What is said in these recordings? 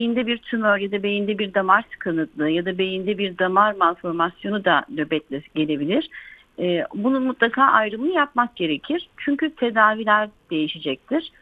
beyinde bir tümör ya da beyinde bir damar tıkanıklığı ya da beyinde bir damar malformasyonu da nöbetle gelebilir. Bunun mutlaka ayrımını yapmak gerekir. Çünkü tedaviler değişecektir.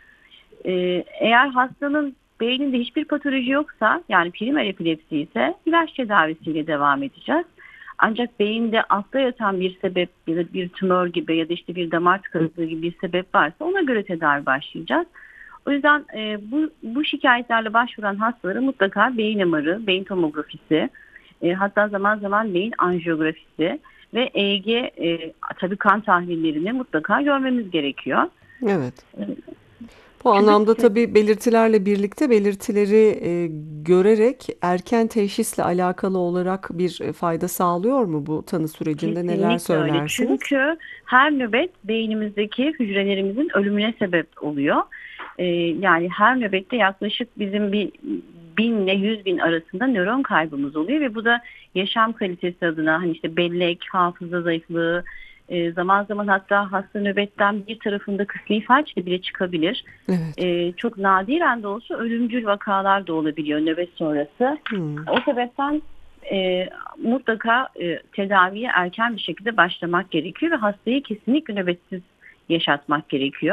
Eğer hastanın beyninde hiçbir patoloji yoksa, yani primer epilepsi ise ilaç tedavisiyle devam edeceğiz. Ancak beyinde altta yatan bir sebep ya da bir tümör gibi ya da işte bir damar tıkanıklığı gibi bir sebep varsa ona göre tedavi başlayacağız. O yüzden bu şikayetlerle başvuran hastalara mutlaka beyin MR'ı, beyin tomografisi, hatta zaman zaman beyin anjiyografisi ve EEG, tabii kan tahlillerini mutlaka görmemiz gerekiyor. Evet. E, Bu Çünkü anlamda tabii belirtilerle birlikte belirtileri görerek erken teşhisle alakalı olarak bir fayda sağlıyor mu bu tanı sürecinde? Neler kesinlikle öyle. söylersiniz? Çünkü her nöbet beynimizdeki hücrelerimizin ölümüne sebep oluyor. Yani her nöbette yaklaşık bizim bir 1000 ile 100 bin arasında nöron kaybımız oluyor ve bu da yaşam kalitesi adına, hani işte bellek, hafıza zayıflığı, zaman zaman hatta hasta nöbetten bir tarafında kısmi felç bile çıkabilir. Evet. Çok nadiren de olsa ölümcül vakalar da olabiliyor nöbet sonrası. Hmm. O sebepten mutlaka tedaviye erken bir şekilde başlamak gerekiyor ve hastayı kesinlikle nöbetsiz yaşatmak gerekiyor.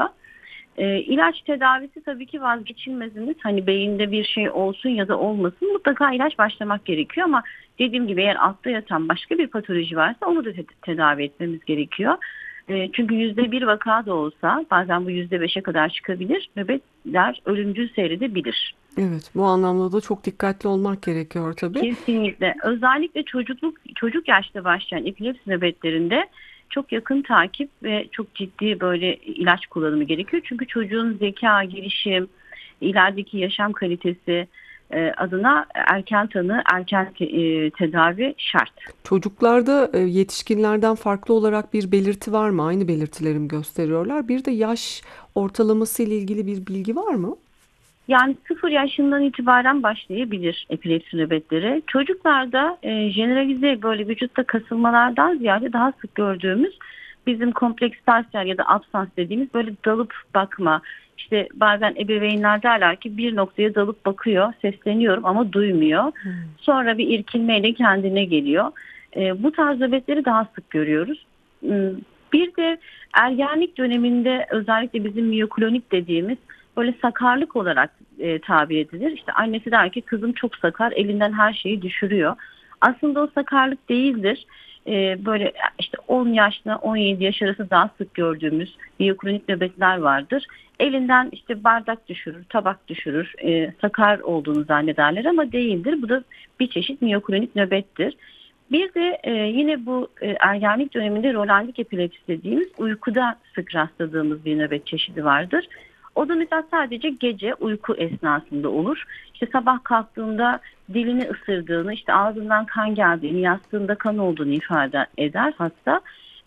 İlaç tedavisi tabii ki vazgeçilmezimiz. Hani beyinde bir şey olsun ya da olmasın mutlaka ilaç başlamak gerekiyor ama dediğim gibi eğer altta yatan başka bir patoloji varsa onu da tedavi etmemiz gerekiyor. Çünkü %1 vaka da olsa bazen bu %5'e kadar çıkabilir. Nöbetler ölümcül seyredebilir. Evet, bu anlamda da çok dikkatli olmak gerekiyor tabii. Kesinlikle. Özellikle çocuk yaşta başlayan epilepsi nöbetlerinde çok yakın takip ve çok ciddi böyle ilaç kullanımı gerekiyor. Çünkü çocuğun zeka, gelişim, ilerideki yaşam kalitesi adına erken tanı, erken tedavi şart. Çocuklarda yetişkinlerden farklı olarak bir belirti var mı? Aynı belirtileri mi gösteriyorlar? Bir de yaş ortalaması ile ilgili bir bilgi var mı? Yani 0 yaşından itibaren başlayabilir epilepsi nöbetleri. Çocuklarda generalize böyle vücutta kasılmalardan ziyade daha sık gördüğümüz bizim kompleks parsiyel ya da absans dediğimiz böyle dalıp bakma. İşte bazen ebeveynler derler ki bir noktaya dalıp bakıyor, sesleniyorum ama duymuyor. Hmm. Sonra bir irkilmeyle kendine geliyor. Bu tarz nöbetleri daha sık görüyoruz. Hmm, Bir de ergenlik döneminde özellikle bizim miyoklonik dediğimiz böyle sakarlık olarak tabir edilir. İşte annesi der ki kızım çok sakar, elinden her şeyi düşürüyor. Aslında o sakarlık değildir. Böyle işte 10 yaşla 17 yaş arası daha sık gördüğümüz miyokronik nöbetler vardır. Elinden işte bardak düşürür, tabak düşürür, sakar olduğunu zannederler ama değildir. Bu da bir çeşit miyokronik nöbettir. Bir de yine bu ergenlik döneminde rolandik epilepsi dediğimiz uykuda sık rastladığımız bir nöbet çeşidi vardır. O da mesela sadece gece uyku esnasında olur. İşte sabah kalktığında dilini ısırdığını, işte ağzından kan geldiğini, yastığında kan olduğunu ifade eder hasta.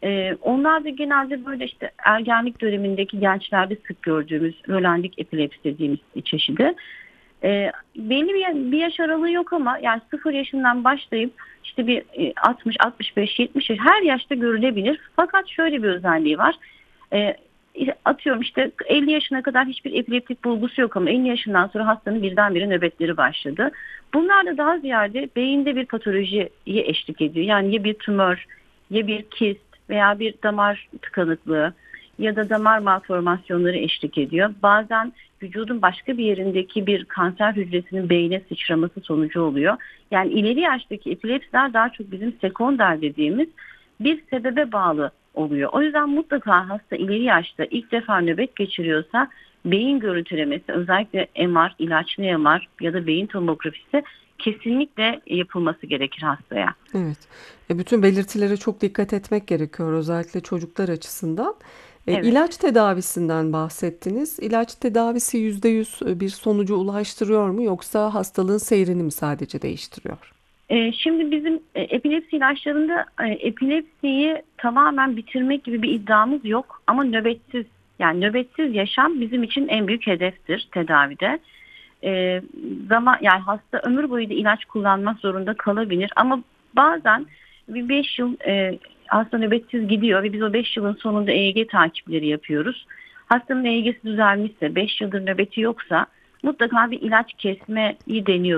Onlar da genelde böyle işte ergenlik dönemindeki gençlerde sık gördüğümüz rolandik epilepsi dediğimiz çeşidi. Belli bir yaş aralığı yok ama yani 0 yaşından başlayıp işte bir 60, 65, 70 yaş her yaşta görülebilir. Fakat şöyle bir özelliği var. E, Atıyorum işte 50 yaşına kadar hiçbir epileptik bulgusu yok ama 50 yaşından sonra hastanın birdenbire nöbetleri başladı. Bunlar da daha ziyade beyinde bir patolojiye eşlik ediyor. Yani ya bir tümör, ya bir kist veya bir damar tıkanıklığı ya da damar malformasyonları eşlik ediyor. Bazen vücudun başka bir yerindeki bir kanser hücresinin beyne sıçraması sonucu oluyor. Yani ileri yaştaki epilepsiler daha çok bizim sekonder dediğimiz bir sebebe bağlı oluyor. O yüzden mutlaka hasta ileri yaşta ilk defa nöbet geçiriyorsa beyin görüntülemesi, özellikle MR, ilaçlı MR ya da beyin tomografisi kesinlikle yapılması gerekir hastaya. Evet. Bütün belirtilere çok dikkat etmek gerekiyor özellikle çocuklar açısından. Evet. İlaç tedavisinden bahsettiniz. İlaç tedavisi %100 bir sonuca ulaştırıyor mu yoksa hastalığın seyrini mi sadece değiştiriyor? Şimdi bizim epilepsi ilaçlarında epilepsiyi tamamen bitirmek gibi bir iddiamız yok ama nöbetsiz, yani nöbetsiz yaşam bizim için en büyük hedeftir tedavide. E, Yani hasta ömür boyu da ilaç kullanmak zorunda kalabilir ama bazen bir 5 yıl hasta nöbetsiz gidiyor ve biz o 5 yılın sonunda EEG takipleri yapıyoruz. Hastanın EEG'si düzelmişse, 5 yıldır nöbeti yoksa mutlaka bir ilaç kesmeyi deniyoruz.